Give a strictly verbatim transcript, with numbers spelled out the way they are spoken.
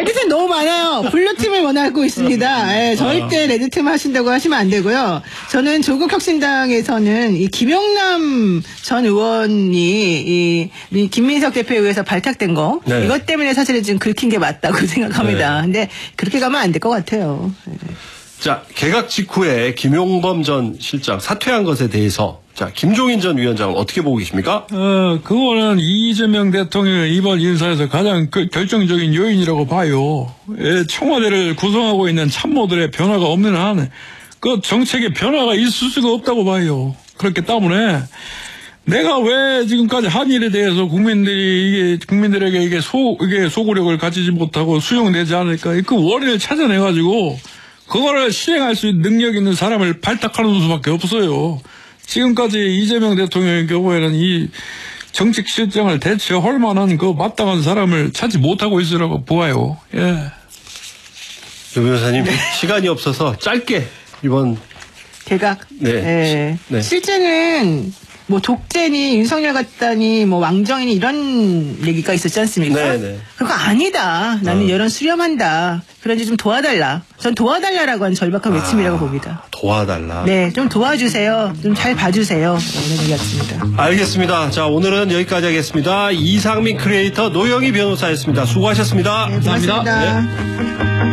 레드팀 너무 많아요. 블루팀을 원하고 있습니다. 예, 절대 레드팀 하신다고 하시면 안 되고요. 저는 조국혁신당에서는 이 김용남 전 의원이 이, 이 김민석 대표에 의해서 발탁된 거 네. 이것 때문에 사실은 지금 긁힌 게 맞다고 생각합니다. 네. 근데 그렇게 가면 안 될 것 같아요. 네. 자, 개각 직후에 김용범 전 실장 사퇴한 것에 대해서 자, 김종인 전 위원장은 어떻게 보고 계십니까? 어, 그거는 이재명 대통령의 이번 인사에서 가장 그 결정적인 요인이라고 봐요. 예, 청와대를 구성하고 있는 참모들의 변화가 없는 한 그 정책에 변화가 있을 수가 없다고 봐요. 그렇기 때문에 내가 왜 지금까지 한일에 대해서 국민들이 이게 국민들에게 이게 소 이게 소구력을 가지지 못하고 수용되지 않을까 그 원인을 찾아내가지고 그거를 시행할 수 있는 능력 있는 사람을 발탁하는 수밖에 없어요. 지금까지 이재명 대통령의 경우에는 이 정책 실정을 대처할 만한 그 마땅한 사람을 찾지 못하고 있으라고 보아요. 예. 유 변호사님, 네. 시간이 없어서 짧게 이번 개각. 네. 네. 네. 실제는 뭐 독재니 윤석열 같다니 뭐 왕정이니 이런 얘기가 있었지 않습니까? 네네. 그거 아니다. 나는 어. 여론 수렴한다. 그런지 좀 도와달라. 전 도와달라라고 하는 절박한 외침이라고 아, 봅니다. 도와달라. 네, 좀 도와주세요. 좀 잘 봐주세요. 이런 얘기였습니다. 알겠습니다. 자, 오늘은 여기까지 하겠습니다. 이상민 크리에이터 노영희 변호사였습니다. 수고하셨습니다. 네, 고맙습니다. 감사합니다. 네.